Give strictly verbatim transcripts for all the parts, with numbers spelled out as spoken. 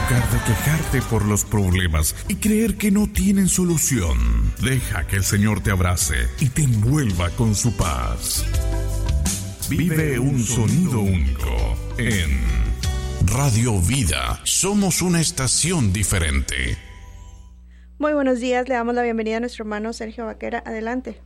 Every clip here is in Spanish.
lugar de quejarte por los problemas y creer que no tienen solución, deja que el Señor te abrace y te envuelva con su paz. Vive un sonido único en Radio Vida. Somos una estación diferente. Muy buenos días, le damos la bienvenida a nuestro hermano Sergio Vaquera. Adelante.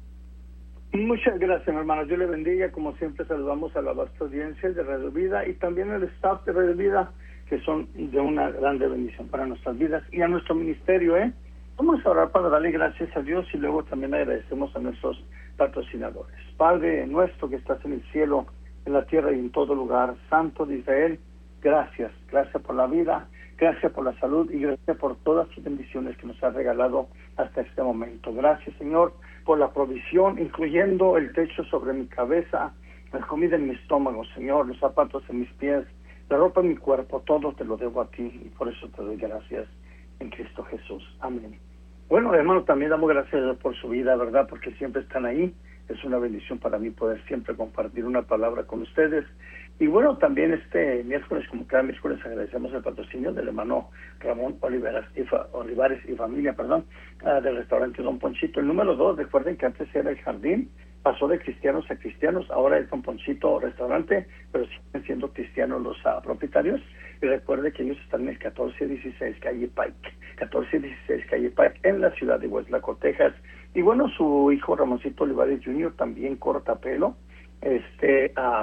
Muchas gracias, hermanos. Dios le bendiga. Como siempre, saludamos a la vasta audiencia de Radio Vida y también al staff de Radio Vida, que son de una grande bendición para nuestras vidas y a nuestro ministerio. ¿eh? Vamos a orar para darle gracias a Dios y luego también agradecemos a nuestros patrocinadores. Padre nuestro que estás en el cielo, en la tierra y en todo lugar, Santo de Israel, gracias. Gracias por la vida, gracias por la salud y gracias por todas tus bendiciones que nos has regalado hasta este momento. Gracias, Señor, por la provisión, incluyendo el techo sobre mi cabeza, la comida en mi estómago, Señor, los zapatos en mis pies, la ropa en mi cuerpo, todo te lo debo a ti y por eso te doy gracias en Cristo Jesús. Amén. Bueno, hermano, también damos gracias a Dios por su vida, ¿verdad? Porque siempre están ahí. Es una bendición para mí poder siempre compartir una palabra con ustedes. Y bueno, también este miércoles, como cada miércoles, agradecemos el patrocinio del hermano Ramón Olivares y, fa, Olivares y familia, perdón, uh, del restaurante Don Ponchito. El número dos, recuerden que antes era el jardín, pasó de cristianos a cristianos, ahora es Don Ponchito restaurante, pero siguen siendo cristianos los uh, propietarios. Y recuerde que ellos están en el catorce dieciséis calle Pike, catorce dieciséis calle Pike, en la ciudad de Westlaco, Texas. Y bueno, su hijo Ramoncito Olivares junior también corta pelo, este... Uh,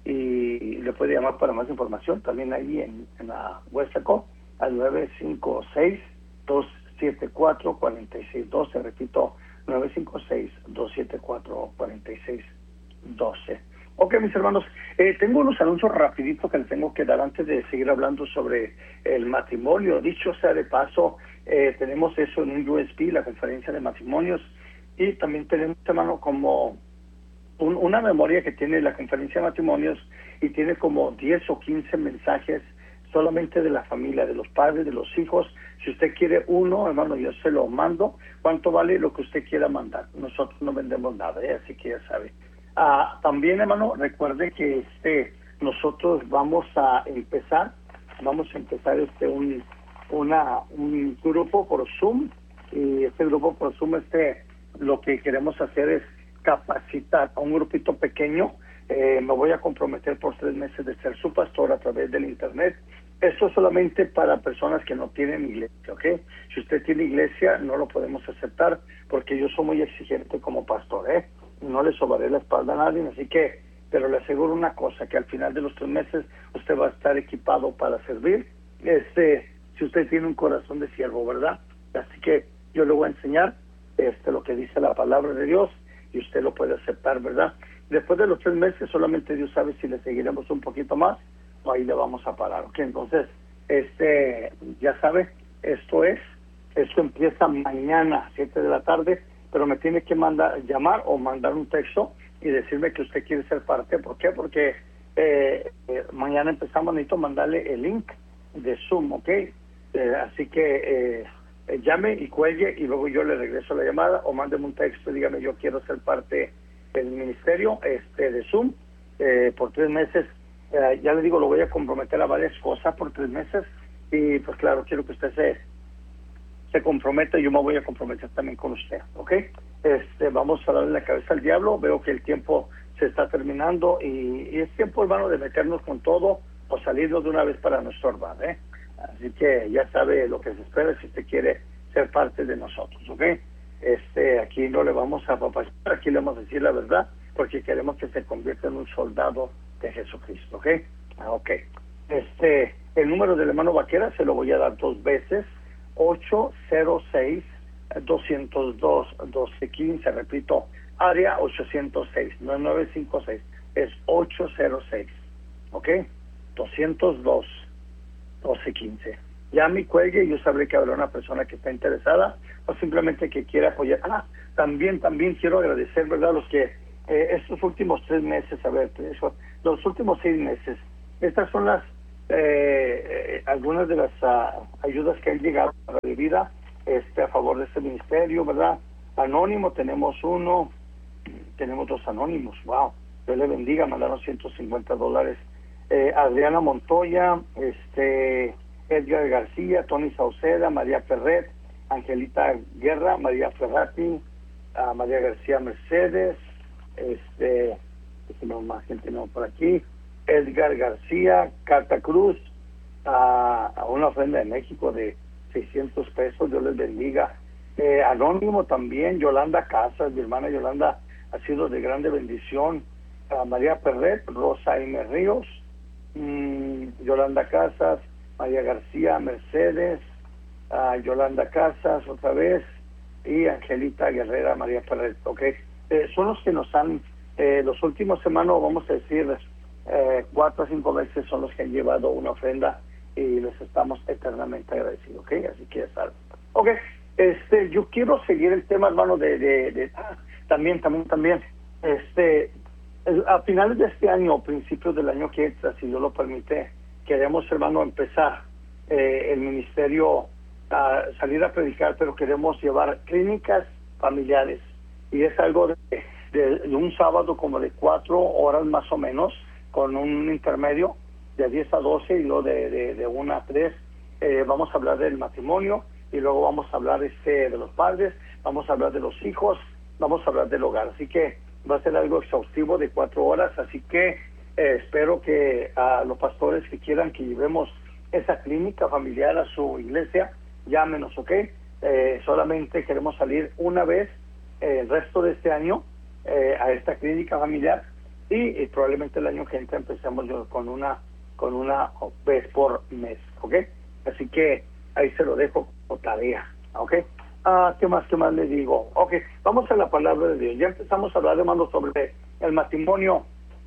y le puede llamar para más información también ahí en, en la Westlaco al nueve cinco seis, dos siete cuatro, cuatro seis uno dos, repito, nueve cinco seis, dos siete cuatro, cuatro seis uno dos. Ok, mis hermanos, eh, tengo unos anuncios rapiditos que les tengo que dar antes de seguir hablando sobre el matrimonio. Dicho sea de paso, eh, tenemos eso en un U S B, la conferencia de matrimonios, y también tenemos, hermano, como un, una memoria que tiene la conferencia de matrimonios y tiene como diez o quince mensajes solamente de la familia, de los padres, de los hijos. Si usted quiere uno, hermano, yo se lo mando. ¿Cuánto vale lo que usted quiera mandar? Nosotros no vendemos nada, ¿eh? Así que ya sabe. Ah, también, hermano, recuerde que este nosotros vamos a empezar, vamos a empezar este un una un grupo por Zoom, y este grupo por Zoom, este lo que queremos hacer es capacitar a un grupito pequeño. Eh, me voy a comprometer por tres meses de ser su pastor a través del internet. Esto es solamente para personas que no tienen iglesia, ¿ok? Si usted tiene iglesia, no lo podemos aceptar porque yo soy muy exigente como pastor, ¿eh? No le sobaré la espalda a nadie, así que, pero le aseguro una cosa, que al final de los tres meses usted va a estar equipado para servir, este, si usted tiene un corazón de siervo, ¿verdad? Así que yo le voy a enseñar este lo que dice la palabra de Dios y usted lo puede aceptar, ¿verdad? Después de los tres meses solamente Dios sabe si le seguiremos un poquito más o ahí le vamos a parar, ¿ok? Entonces, este, ya sabe, esto es, esto empieza mañana, siete de la tarde, pero me tiene que mandar, llamar o mandar un texto y decirme que usted quiere ser parte. ¿Por qué? Porque eh, eh, mañana empezamos, necesito mandarle el link de Zoom, ¿ok? Eh, así que eh, llame y cuelgue y luego yo le regreso la llamada o mándeme un texto y dígame yo quiero ser parte del ministerio este de Zoom eh, por tres meses. Eh, ya le digo, lo voy a comprometer a varias cosas por tres meses y pues claro, quiero que usted se se comprometa y yo me voy a comprometer también con usted, ¿ok? Este, vamos a darle la cabeza al diablo. Veo que el tiempo se está terminando y, y es tiempo, hermano, de meternos con todo o salirnos de una vez para no estorbar, ¿eh? Así que ya sabe lo que se espera si usted quiere ser parte de nosotros, ¿ok? Este, aquí no le vamos a papachar, aquí le vamos a decir la verdad, porque queremos que se convierta en un soldado de Jesucristo, ¿ok? Ah, ok. Este, el número del hermano Vaquera se lo voy a dar dos veces, ocho cero seis, dos cero dos, uno dos uno cinco, repito, área ocho cero seis, no es nueve cinco seis, es ocho cero seis, ¿ok? dos cero dos, uno dos uno cinco. Llame y cuelgue y yo sabré que habrá una persona que está interesada o simplemente que quiera apoyar. Ah, también, también quiero agradecer, ¿verdad?, los que eh, estos últimos tres meses, a ver, eso, los últimos seis meses, estas son las eh, eh, algunas de las uh, ayudas que han llegado a la vida este, a favor de este ministerio, ¿verdad? Anónimo, tenemos uno, tenemos dos anónimos, wow, Dios le bendiga, mandaron ciento cincuenta dólares. Eh, Adriana Montoya, este, Ed Edgar García, Tony Sauceda, María Ferret, Angelita Guerra, María Ferrati, uh, María García Mercedes, este, tenemos más gente no por aquí, Edgar García, Carta Cruz, a uh, una ofrenda de México de seiscientos pesos, Dios les bendiga. Eh, anónimo también, Yolanda Casas, mi hermana Yolanda ha sido de grande bendición. Uh, María Ferret, Rosa M. Ríos, mmm, Yolanda Casas, María García Mercedes, uh, Yolanda Casas otra vez, y Angelita Guerrera, María Ferret, ok. Eh, son los que nos han, eh, los últimos semanas, vamos a decir, eh, cuatro o cinco veces son los que han llevado una ofrenda y les estamos eternamente agradecidos, ok. Así que ya saben. Ok, este, yo quiero seguir el tema, hermano, de, de, de ah, también, también, también, este, a finales de este año, o principios del año que entra, si Dios lo permite, queremos, hermano, empezar eh, el ministerio a salir a predicar, pero queremos llevar clínicas familiares, y es algo de, de, de un sábado como de cuatro horas más o menos, con un intermedio de diez a doce, y luego de, de, de una a tres eh, vamos a hablar del matrimonio, y luego vamos a hablar este de los padres, vamos a hablar de los hijos, vamos a hablar del hogar, así que va a ser algo exhaustivo de cuatro horas, así que eh, espero que a los pastores que quieran que llevemos esa clínica familiar a su iglesia, llámenos, ¿ok? Eh, solamente queremos salir una vez eh, el resto de este año eh, a esta clínica familiar, y, y probablemente el año que entra empecemos yo con una con una vez por mes, ¿ok? Así que ahí se lo dejo como tarea, ¿ok? Ah, ¿qué más, qué más le digo? Ok, vamos a la palabra de Dios. Ya empezamos a hablar, hermano, sobre el matrimonio.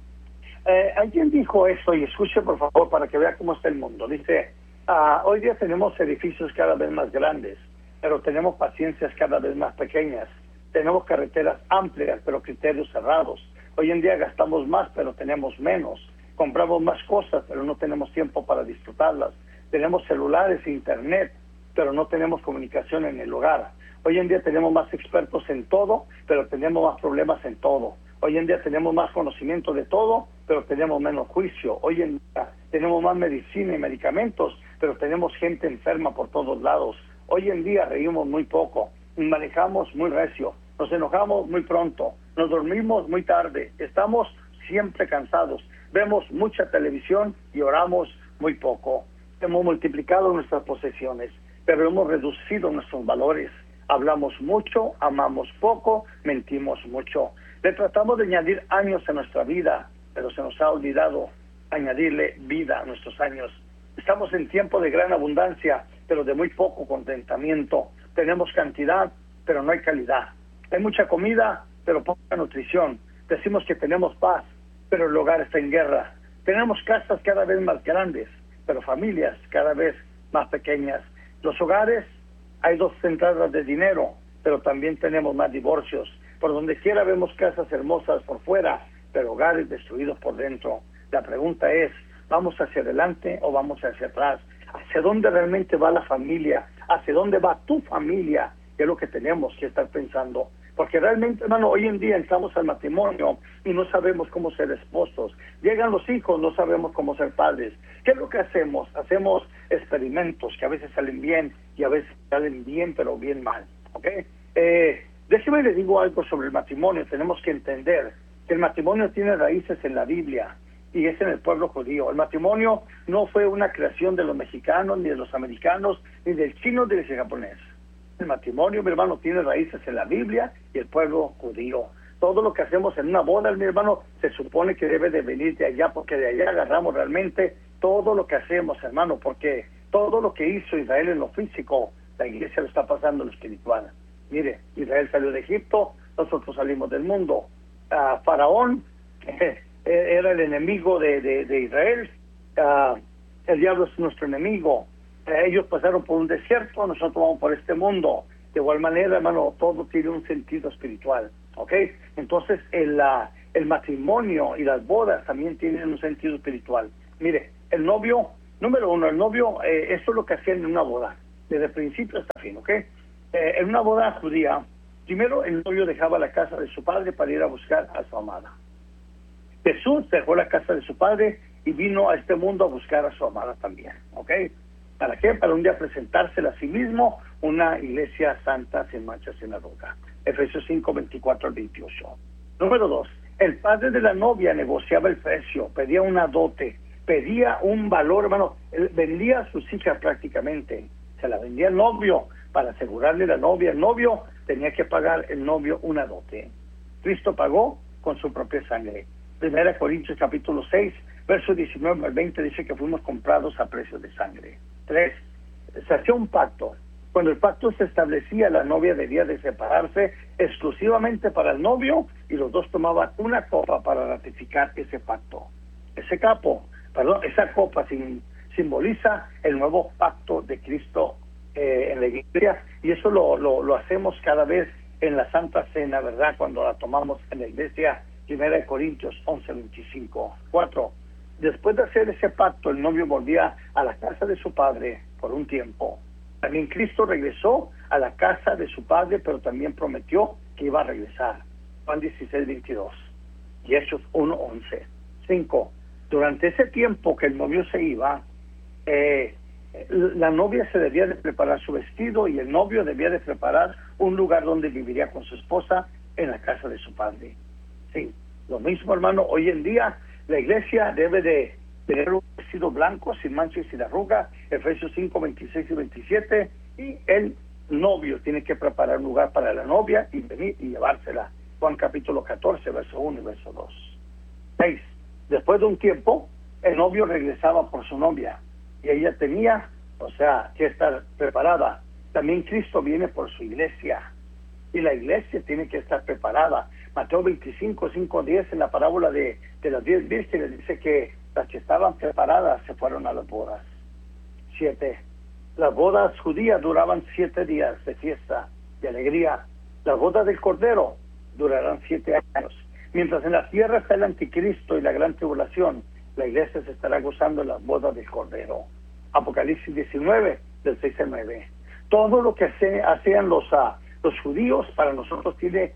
Eh, alguien dijo esto, y escuche por favor para que vea cómo está el mundo. Dice, ah, hoy día tenemos edificios cada vez más grandes, pero tenemos paciencias cada vez más pequeñas. Tenemos carreteras amplias, pero criterios cerrados. Hoy en día gastamos más, pero tenemos menos. Compramos más cosas, pero no tenemos tiempo para disfrutarlas. Tenemos celulares e internet, pero no tenemos comunicación en el hogar. Hoy en día tenemos más expertos en todo, pero tenemos más problemas en todo. Hoy en día tenemos más conocimiento de todo, pero tenemos menos juicio. Hoy en día tenemos más medicina y medicamentos, pero tenemos gente enferma por todos lados. Hoy en día reímos muy poco, manejamos muy recio, nos enojamos muy pronto, nos dormimos muy tarde, estamos siempre cansados, vemos mucha televisión y oramos muy poco. Hemos multiplicado nuestras posesiones, pero hemos reducido nuestros valores. Hablamos mucho, amamos poco, mentimos mucho. Le tratamos de añadir años a nuestra vida, pero se nos ha olvidado añadirle vida a nuestros años. Estamos en tiempo de gran abundancia, pero de muy poco contentamiento. Tenemos cantidad, pero no hay calidad. Hay mucha comida, pero poca nutrición. Decimos que tenemos paz, pero el hogar está en guerra. Tenemos casas cada vez más grandes, pero familias cada vez más pequeñas. Los hogares, hay dos entradas de dinero, pero también tenemos más divorcios. Por donde quiera vemos casas hermosas por fuera, pero hogares destruidos por dentro. La pregunta es, ¿vamos hacia adelante o vamos hacia atrás? ¿Hacia dónde realmente va la familia? ¿Hacia dónde va tu familia? Que es lo que tenemos que estar pensando. Porque realmente, hermano, hoy en día entramos al matrimonio y no sabemos cómo ser esposos. Llegan los hijos, no sabemos cómo ser padres. ¿Qué es lo que hacemos? Hacemos experimentos que a veces salen bien y a veces salen bien, pero bien mal. ¿Ok? Eh, déjeme le digo algo sobre el matrimonio. Tenemos que entender que el matrimonio tiene raíces en la Biblia y es en el pueblo judío. El matrimonio no fue una creación de los mexicanos, ni de los americanos, ni del chino, ni del japonés. El matrimonio, mi hermano, tiene raíces en la Biblia y el pueblo judío. Todo lo que hacemos en una boda, mi hermano, se supone que debe de venir de allá, porque de allá agarramos realmente todo lo que hacemos, hermano, porque todo lo que hizo Israel en lo físico, la iglesia lo está pasando en lo espiritual. Mire, Israel salió de Egipto, nosotros salimos del mundo. Uh, Faraón eh, era el enemigo de, de, de Israel, uh, el diablo es nuestro enemigo. Ellos pasaron por un desierto, nosotros vamos por este mundo. De igual manera, hermano, todo tiene un sentido espiritual, ¿ok? Entonces, el, uh, el matrimonio y las bodas también tienen un sentido espiritual. Mire, el novio, número uno, el novio, eh, eso es lo que hacían en una boda, desde el principio hasta el fin, ¿ok? Eh, en una boda judía, primero el novio dejaba la casa de su padre para ir a buscar a su amada. Jesús dejó la casa de su padre y vino a este mundo a buscar a su amada también, ¿ok? ¿Para qué? Para un día presentársela a sí mismo, una iglesia santa, sin mancha, sin arruga. Efesios cinco, veinticuatro al veintiocho. Número dos, el padre de la novia negociaba el precio, pedía una dote, pedía un valor, hermano, él vendía a sus hijas prácticamente, se la vendía al novio para asegurarle a la novia. El novio tenía que pagar el novio una dote. Cristo pagó con su propia sangre. Primera Corintios capítulo seis, versos diecinueve al veinte dice que fuimos comprados a precio de sangre. Tres, se hacía un pacto. Cuando el pacto se establecía, la novia debía de separarse exclusivamente para el novio y los dos tomaban una copa para ratificar ese pacto. Ese capo, perdón, esa copa sin, simboliza el nuevo pacto de Cristo eh, en la iglesia, y eso lo, lo, lo hacemos cada vez en la Santa Cena, ¿verdad? Cuando la tomamos en la iglesia. Primera de Corintios once, veinticinco. Cuatro, después de hacer ese pacto, el novio volvía a la casa de su padre por un tiempo. También Cristo regresó a la casa de su padre, pero también prometió que iba a regresar. Juan dieciséis, veintidós. Y Hechos uno, once. Cinco, durante ese tiempo que el novio se iba, eh, la novia se debía de preparar su vestido y el novio debía de preparar un lugar donde viviría con su esposa en la casa de su padre. Sí, lo mismo, hermano, hoy en día la iglesia debe de tener un vestido blanco, sin mancha y sin arruga, Efesios cinco, veintiséis y veintisiete, y el novio tiene que preparar un lugar para la novia y venir y llevársela. Juan capítulo catorce, verso uno y verso dos. Seis, después de un tiempo, el novio regresaba por su novia, y ella tenía, o sea, que estar preparada. También Cristo viene por su iglesia, y la iglesia tiene que estar preparada. Mateo veinticinco, cinco, diez, en la parábola de, de las diez vírgenes, dice que las que estaban preparadas se fueron a las bodas. Siete, las bodas judías duraban siete días de fiesta, de alegría. Las bodas del Cordero durarán siete años. Mientras en la tierra está el anticristo y la gran tribulación, la iglesia se estará gozando en las bodas del Cordero. Apocalipsis diecinueve, del seis al nueve. Todo lo que hace, hacían los, uh, los judíos para nosotros tiene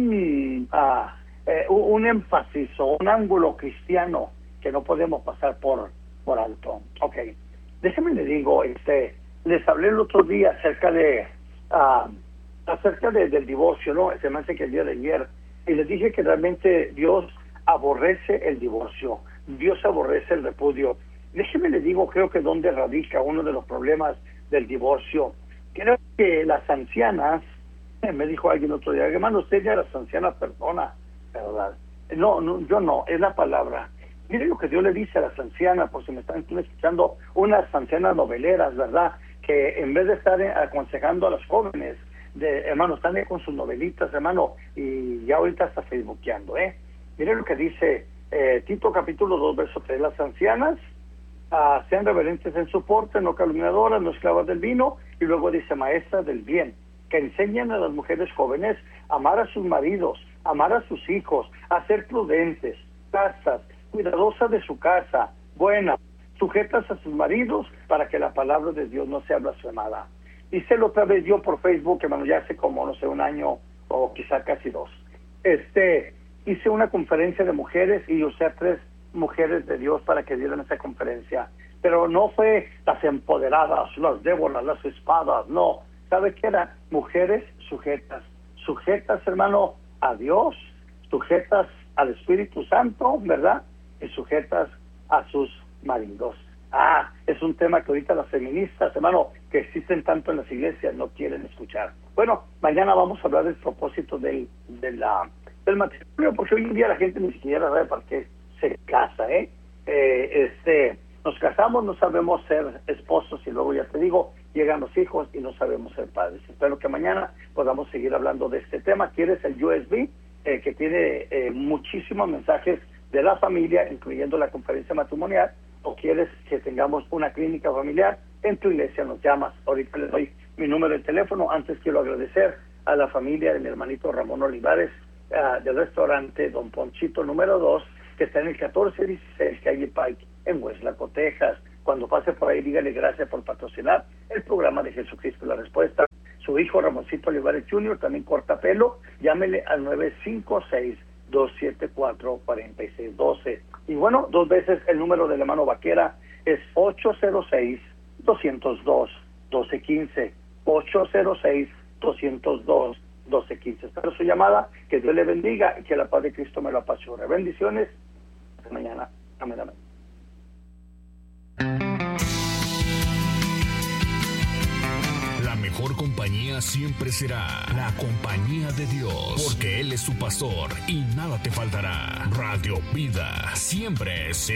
un, uh, eh, un énfasis o un ángulo cristiano que no podemos pasar por, por alto. Ok, déjenme le digo, este, les hablé el otro día acerca de uh, acerca de, del divorcio, ¿no? Se me hace que el día de ayer, y les dije que realmente Dios aborrece el divorcio, Dios aborrece el repudio. Déjenme le digo, creo que donde radica uno de los problemas del divorcio. Creo que las ancianas, eh, me dijo alguien otro día, hermano, usted ya las ancianas perdona, ¿verdad? No, no, yo no, es la palabra. Miren lo que Dios le dice a las ancianas, por si me están escuchando, unas ancianas noveleras, ¿verdad? Que en vez de estar aconsejando a los jóvenes, de, hermano, están ahí con sus novelitas, hermano, y ya ahorita está facebookeando, ¿eh? Miren lo que dice eh, Tito capítulo dos, verso tres, las ancianas uh, sean reverentes en su porte, no calumniadoras, no esclavas del vino, y luego dice maestras del bien, que enseñan a las mujeres jóvenes a amar a sus maridos, a amar a sus hijos, a ser prudentes, castas, cuidadosas de su casa, buenas, sujetas a sus maridos, para que la palabra de Dios no sea blasfemada. Hice lo otra vez yo por Facebook, hermano, ya hace como, no sé, un año o quizá casi dos. Este, hice una conferencia de mujeres y usé a tres mujeres de Dios para que dieran esa conferencia. Pero no fue las empoderadas, las déboras, las espadas, no. ¿Sabe qué era? Mujeres sujetas. Sujetas, hermano, a Dios, sujetas al Espíritu Santo, ¿verdad? Y sujetas a sus maridos. Ah, es un tema que ahorita las feministas, hermano, que existen tanto en las iglesias, no quieren escuchar. Bueno, mañana vamos a hablar del propósito del, de la, del matrimonio, porque hoy en día la gente ni siquiera sabe para qué se casa, ¿eh? eh este, nos casamos, no sabemos ser esposos y luego, ya te digo, llegan los hijos y no sabemos ser padres. Espero que mañana podamos seguir hablando de este tema. ¿Quieres el U S B? Eh, que tiene eh, muchísimos mensajes de la familia, incluyendo la conferencia matrimonial, o quieres que tengamos una clínica familiar en tu iglesia, nos llamas. Ahorita les doy mi número de teléfono. Antes quiero agradecer a la familia de mi hermanito Ramón Olivares, uh, del restaurante Don Ponchito número dos, que está en el catorce dieciséis calle Pike, en Westlaco, Texas. Cuando pase por ahí, dígale gracias por patrocinar el programa de Jesucristo la Respuesta. Su hijo Ramoncito Olivares junior también corta pelo. Llámele al nueve cinco seis, dos siete cuatro, cuatro seis uno dos. Y bueno, dos veces el número del hermano Vaquera es ocho cero seis, dos cero dos, doce quince, ocho cero seis, dos cero dos, doce quince. Espero su llamada, que Dios le bendiga y que la paz de Cristo me lo apasione. Bendiciones, hasta mañana. Amén, amén. La mejor compañía siempre será la compañía de Dios, porque Él es tu pastor y nada te faltará. Radio Vida, siempre se